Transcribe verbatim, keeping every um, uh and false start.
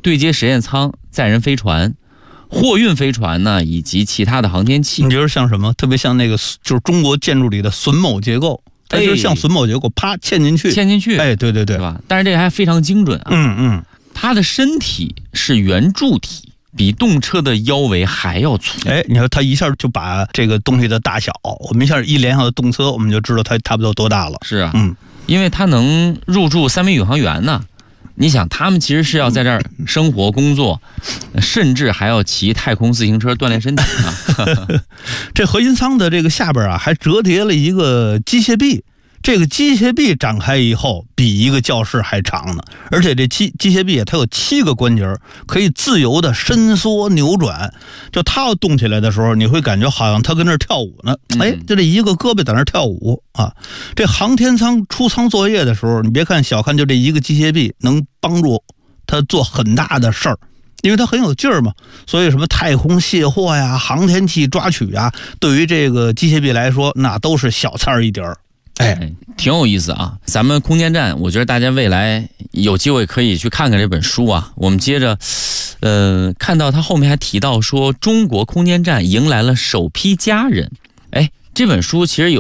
对接实验舱、载人飞船、货运飞船呢，以及其他的航天器。 你觉得像什么？特别像那个就是中国建筑里的榫卯结构，它就是像榫卯结构，啪嵌进去， 嵌进去。 哎，对对对， 是吧？但是这个还非常精准啊。 嗯嗯， 它的身体是圆柱体，比动车的腰围还要粗。 哎，你说它一下就把这个东西的大小，我们一下一联想到动车，我们就知道它差不多多大了。 是啊， 嗯， 因为它能入驻三枚宇航员呢。你想，他们其实是要在这儿生活、工作，甚至还要骑太空自行车锻炼身体呢。 这核心舱的这个下边啊，还折叠了一个机械臂。这个机械臂展开以后，比一个教室还长呢。而且这机机械臂它有七个关节，可以自由的伸缩扭转。就它要动起来的时候，你会感觉好像它跟那儿跳舞呢。哎，就这一个胳膊在那儿跳舞啊。这航天舱出舱作业的时候，你别看小看就这一个机械臂，能帮助它做很大的事儿。因为它很有劲儿嘛，所以什么太空卸货呀、航天器抓取啊，对于这个机械臂来说，那都是小菜一碟儿。哎， 挺有意思啊！咱们空间站，我觉得大家未来有机会可以去看看这本书啊。我们接着，呃，看到他后面还提到说，中国空间站迎来了首批家人。哎，这本书其实有。